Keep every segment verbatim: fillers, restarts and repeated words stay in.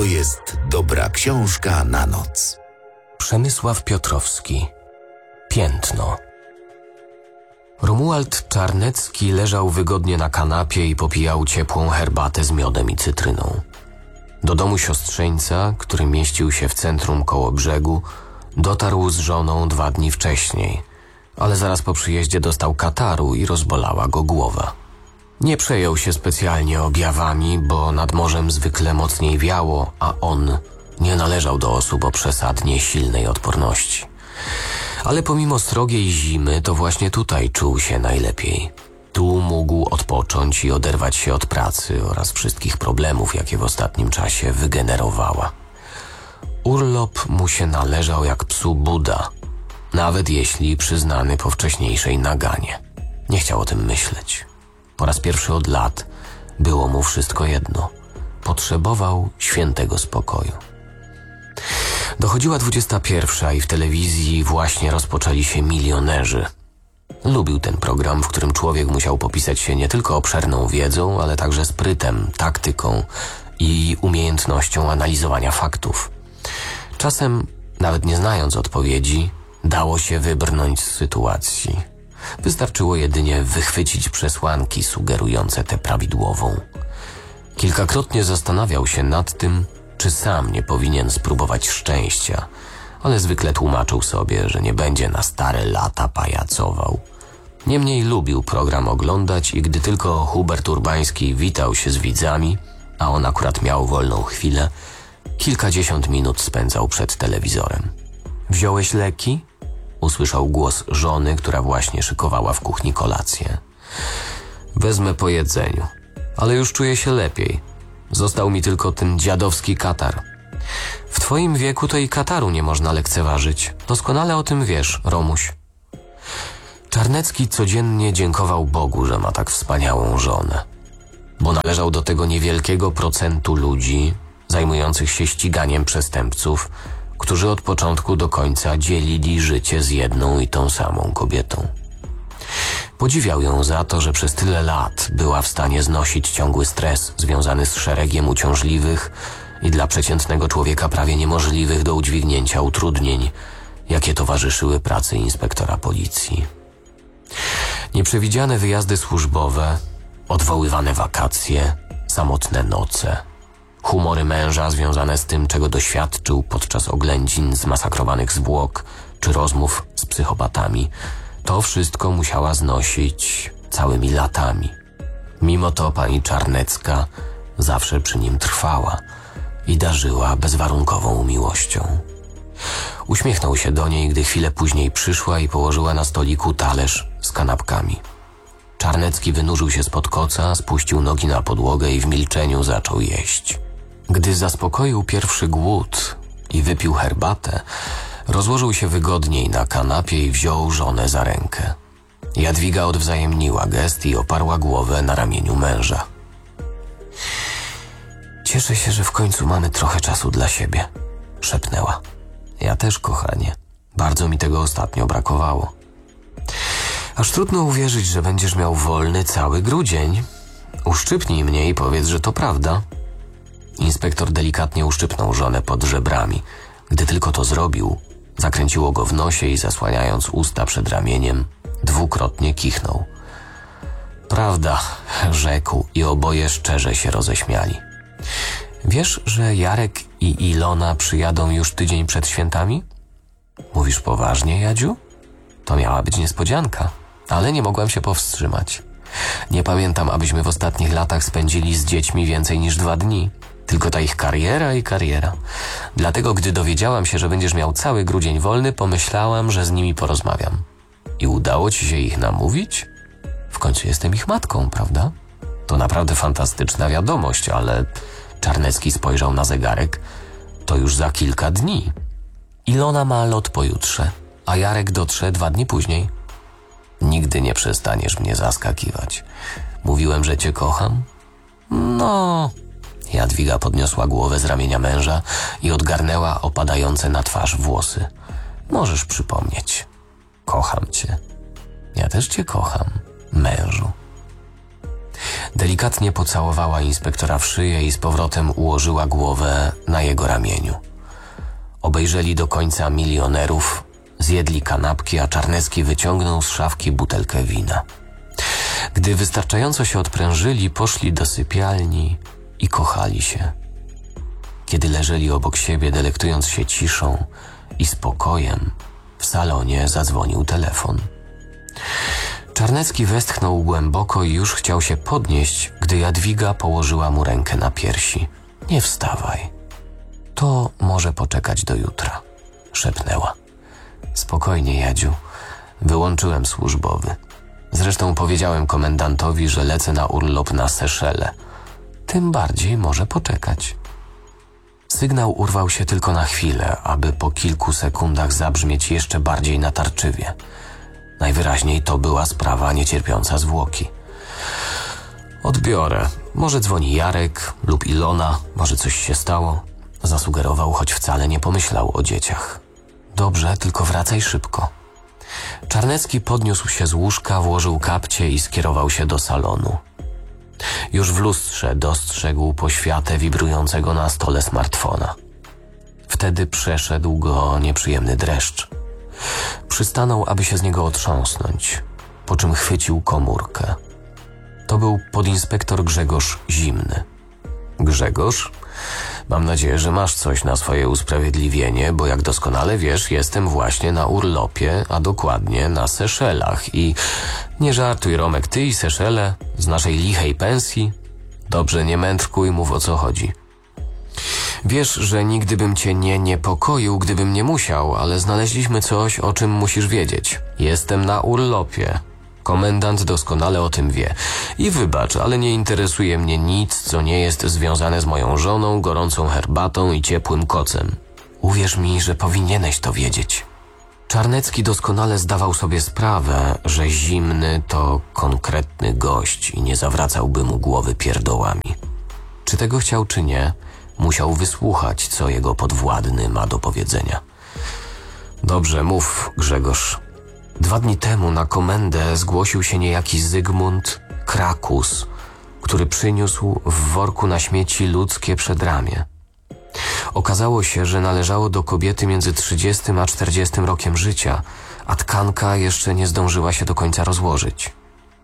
to jest dobra książka na noc. Przemysław Piotrowski. Piętno. Romuald Czarnecki leżał wygodnie na kanapie i popijał ciepłą herbatę z miodem i cytryną. Do domu siostrzeńca, który mieścił się w centrum Kołobrzegu, dotarł z żoną dwa dni wcześniej, ale zaraz po przyjeździe dostał kataru i rozbolała go głowa. Nie przejął się specjalnie objawami, bo nad morzem zwykle mocniej wiało, a on nie należał do osób o przesadnie silnej odporności. Ale pomimo srogiej zimy, to właśnie tutaj czuł się najlepiej. Tu mógł odpocząć i oderwać się od pracy oraz wszystkich problemów, jakie w ostatnim czasie wygenerowała. Urlop mu się należał jak psu Buda, nawet jeśli przyznany po wcześniejszej naganie. Nie chciał o tym myśleć. Po raz pierwszy od lat było mu wszystko jedno. Potrzebował świętego spokoju. Dochodziła dwudziesta pierwsza i w telewizji właśnie rozpoczęli się Milionerzy. Lubił ten program, w którym człowiek musiał popisać się nie tylko obszerną wiedzą, ale także sprytem, taktyką i umiejętnością analizowania faktów. Czasem, nawet nie znając odpowiedzi, dało się wybrnąć z sytuacji. Wystarczyło jedynie wychwycić przesłanki sugerujące tę prawidłową. Kilkakrotnie zastanawiał się nad tym, czy sam nie powinien spróbować szczęścia, ale zwykle tłumaczył sobie, że nie będzie na stare lata pajacował. Niemniej lubił program oglądać i gdy tylko Hubert Urbański witał się z widzami, a on akurat miał wolną chwilę, kilkadziesiąt minut spędzał przed telewizorem. „Wziąłeś leki?” usłyszał głos żony, która właśnie szykowała w kuchni kolację. „Wezmę po jedzeniu, ale już czuję się lepiej. Został mi tylko ten dziadowski katar.” „W twoim wieku to i kataru nie można lekceważyć. Doskonale o tym wiesz, Romuś.” Czarnecki codziennie dziękował Bogu, że ma tak wspaniałą żonę, bo należał do tego niewielkiego procentu ludzi zajmujących się ściganiem przestępców, którzy od początku do końca dzielili życie z jedną i tą samą kobietą. Podziwiał ją za to, że przez tyle lat była w stanie znosić ciągły stres związany z szeregiem uciążliwych i dla przeciętnego człowieka prawie niemożliwych do udźwignięcia utrudnień, jakie towarzyszyły pracy inspektora policji. Nieprzewidziane wyjazdy służbowe, odwoływane wakacje, samotne noce, humory męża związane z tym, czego doświadczył podczas oględzin zmasakrowanych zwłok czy rozmów z psychopatami, to wszystko musiała znosić całymi latami. Mimo to pani Czarnecka zawsze przy nim trwała i darzyła bezwarunkową miłością. Uśmiechnął się do niej, gdy chwilę później przyszła i położyła na stoliku talerz z kanapkami. Czarnecki wynurzył się spod koca, spuścił nogi na podłogę i w milczeniu zaczął jeść. Gdy zaspokoił pierwszy głód i wypił herbatę, rozłożył się wygodniej na kanapie i wziął żonę za rękę. Jadwiga odwzajemniła gest i oparła głowę na ramieniu męża. „Cieszę się, że w końcu mamy trochę czasu dla siebie”, szepnęła. „Ja też, kochanie. Bardzo mi tego ostatnio brakowało”. „Aż trudno uwierzyć, że będziesz miał wolny cały grudzień. Uszczypnij mnie i powiedz, że to prawda”. Inspektor delikatnie uszczypnął żonę pod żebrami. Gdy tylko to zrobił, zakręciło go w nosie i zasłaniając usta przed ramieniem, dwukrotnie kichnął. „Prawda”, rzekł i oboje szczerze się roześmiali. „Wiesz, że Jarek i Ilona przyjadą już tydzień przed świętami?” „Mówisz poważnie, Jadziu?” „To miała być niespodzianka, ale nie mogłam się powstrzymać. Nie pamiętam, abyśmy w ostatnich latach spędzili z dziećmi więcej niż dwa dni. Tylko ta ich kariera i kariera. Dlatego, gdy dowiedziałam się, że będziesz miał cały grudzień wolny, pomyślałam, że z nimi porozmawiam. I udało ci się ich namówić? W końcu jestem ich matką, prawda? To naprawdę fantastyczna wiadomość, ale...” Czarnecki spojrzał na zegarek. „To już za kilka dni. Ilona ma lot pojutrze, a Jarek dotrze dwa dni później”. „Nigdy nie przestaniesz mnie zaskakiwać. Mówiłem, że cię kocham?” „No...” Jadwiga podniosła głowę z ramienia męża i odgarnęła opadające na twarz włosy. „Możesz przypomnieć. Kocham cię. Ja też cię kocham, mężu”. Delikatnie pocałowała inspektora w szyję i z powrotem ułożyła głowę na jego ramieniu. Obejrzeli do końca Milionerów, zjedli kanapki, a Czarnecki wyciągnął z szafki butelkę wina. Gdy wystarczająco się odprężyli, poszli do sypialni i kochali się. Kiedy leżeli obok siebie, delektując się ciszą i spokojem, w salonie zadzwonił telefon. Czarnecki westchnął głęboko i już chciał się podnieść, gdy Jadwiga położyła mu rękę na piersi. Nie wstawaj. To może poczekać do jutra, szepnęła. Spokojnie, Jadziu. Wyłączyłem służbowy. Zresztą powiedziałem komendantowi, że lecę na urlop na Seszele. Tym bardziej może poczekać. Sygnał urwał się tylko na chwilę, aby po kilku sekundach zabrzmieć jeszcze bardziej natarczywie. Najwyraźniej to była sprawa niecierpiąca zwłoki. Odbiorę. Może dzwoni Jarek lub Ilona, może coś się stało. Zasugerował, choć wcale nie pomyślał o dzieciach. Dobrze, tylko wracaj szybko. Czarnecki podniósł się z łóżka, włożył kapcie i skierował się do salonu. Już w lustrze dostrzegł poświatę wibrującego na stole smartfona. Wtedy przeszedł go nieprzyjemny dreszcz. Przystanął, aby się z niego otrząsnąć, po czym chwycił komórkę. To był podinspektor Grzegorz Zimny. Grzegorz? Mam nadzieję, że masz coś na swoje usprawiedliwienie, bo jak doskonale wiesz, jestem właśnie na urlopie, a dokładnie na Seszelach i... Nie żartuj, Romek, ty i Seszele z naszej lichej pensji? Dobrze, nie mędrkuj, mów o co chodzi. Wiesz, że nigdy bym cię nie niepokoił, gdybym nie musiał, ale znaleźliśmy coś, o czym musisz wiedzieć. Jestem na urlopie. Komendant doskonale o tym wie. I wybacz, ale nie interesuje mnie nic, co nie jest związane z moją żoną, gorącą herbatą i ciepłym kocem. Uwierz mi, że powinieneś to wiedzieć. Czarnecki doskonale zdawał sobie sprawę, że Zimny to konkretny gość i nie zawracałby mu głowy pierdołami. Czy tego chciał, czy nie, musiał wysłuchać, co jego podwładny ma do powiedzenia. Dobrze, mów, Grzegorz. Dwa dni temu na komendę zgłosił się niejaki Zygmunt Krakus, który przyniósł w worku na śmieci ludzkie przedramię. Okazało się, że należało do kobiety między trzydziestym a czterdziestym rokiem życia, a tkanka jeszcze nie zdążyła się do końca rozłożyć.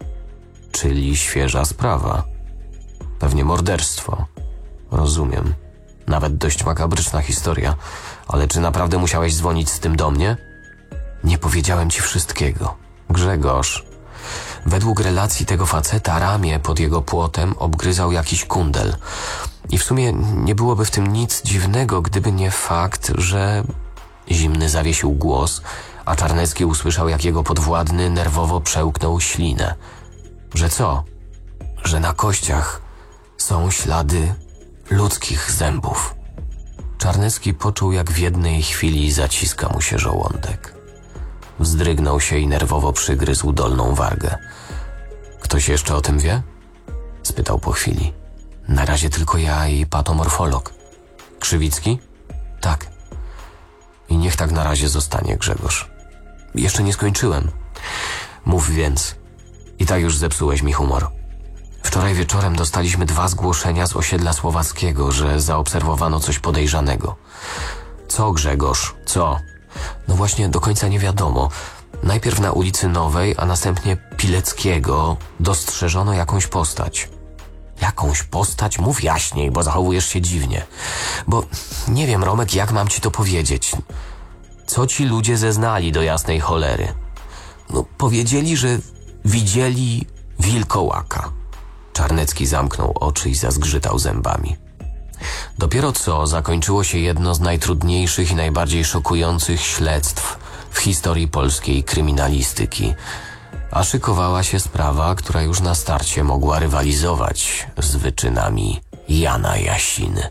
Czyli świeża sprawa. Pewnie morderstwo. Rozumiem. Nawet dość makabryczna historia. Ale czy naprawdę musiałeś dzwonić z tym do mnie? Nie powiedziałem ci wszystkiego. Grzegorz. Według relacji tego faceta ramię pod jego płotem obgryzał jakiś kundel. I w sumie nie byłoby w tym nic dziwnego, gdyby nie fakt, że... Zimny zawiesił głos, a Czarnecki usłyszał, jak jego podwładny nerwowo przełknął ślinę. Że co? Że na kościach są ślady ludzkich zębów. Czarnecki poczuł, jak w jednej chwili zaciska mu się żołądek. Wzdrygnął się i nerwowo przygryzł dolną wargę. Ktoś jeszcze o tym wie? Spytał po chwili. Na razie tylko ja i patomorfolog. Krzywicki? Tak. I niech tak na razie zostanie, Grzegorz. Jeszcze nie skończyłem. Mów więc. I tak już zepsułeś mi humor. Wczoraj wieczorem dostaliśmy dwa zgłoszenia z osiedla słowackiego, że zaobserwowano coś podejrzanego. Co, Grzegorz? Co? No właśnie do końca nie wiadomo. Najpierw na ulicy Nowej, a następnie Pileckiego dostrzeżono jakąś postać. Jakąś postać? Mów jaśniej, bo zachowujesz się dziwnie. Bo nie wiem, Romek, jak mam ci to powiedzieć. Co ci ludzie zeznali do jasnej cholery? No, powiedzieli, że widzieli wilkołaka. Czarnecki zamknął oczy i zazgrzytał zębami. Dopiero co zakończyło się jedno z najtrudniejszych i najbardziej szokujących śledztw w historii polskiej kryminalistyki, a szykowała się sprawa, która już na starcie mogła rywalizować z wyczynami Jana Jasiny.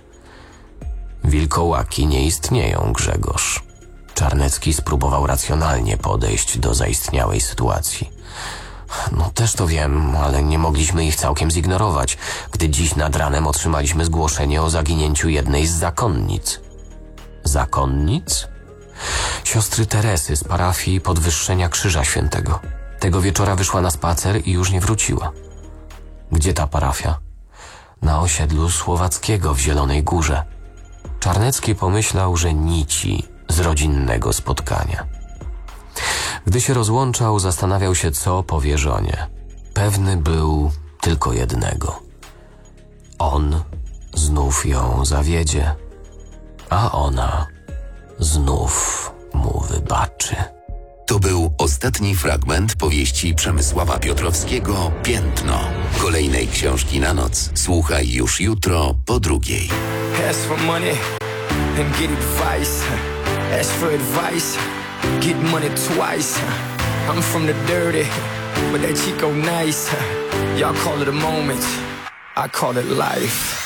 Wilkołaki nie istnieją, Grzegorz. Czarnecki spróbował racjonalnie podejść do zaistniałej sytuacji. No też to wiem, ale nie mogliśmy ich całkiem zignorować, gdy dziś nad ranem otrzymaliśmy zgłoszenie o zaginięciu jednej z zakonnic. Zakonnic? Siostry Teresy z parafii Podwyższenia Krzyża Świętego. Tego wieczora wyszła na spacer i już nie wróciła. Gdzie ta parafia? Na osiedlu Słowackiego w Zielonej Górze. Czarnecki pomyślał, że nici z rodzinnego spotkania. Gdy się rozłączał, zastanawiał się, co powie żonie. Pewny był tylko jednego. On znów ją zawiedzie, a ona znów mu wybaczy. To był ostatni fragment powieści Przemysława Piotrowskiego Piętno. Kolejnej książki na noc słuchaj już jutro po drugiej. Ask for money and get advice. Ask for advice, get money twice. I'm from the dirty, but that Chico nice. Y'all call it a moment, I call it life.